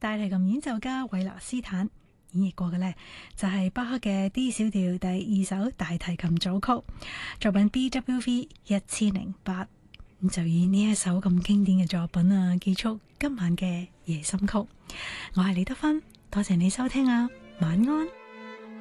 大提琴演奏家韋拿斯坦演繹過嘅呢，就係巴赫嘅 D 小調第2首大提琴組曲作品 BWV 1008。咁就以呢一首咁經典嘅作品啊，結束今晚嘅夜深曲。我係李德芬，多謝你收聽啊，晚安。